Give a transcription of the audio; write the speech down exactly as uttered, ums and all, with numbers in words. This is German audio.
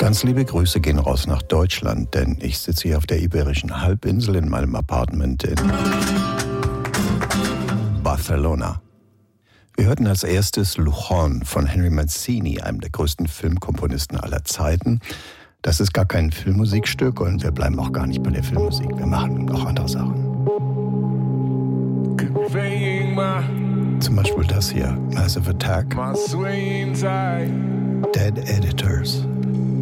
Ganz liebe Grüße gehen raus nach Deutschland, denn ich sitze hier auf der Iberischen Halbinsel in meinem Apartment in Barcelona. Wir hörten als erstes Luchon von Henry Mancini, einem der größten Filmkomponisten aller Zeiten. Das ist gar kein Filmmusikstück und wir bleiben auch gar nicht bei der Filmmusik. Wir machen noch andere Sachen. Zum Beispiel das hier, Massive Attack, Dead Editors.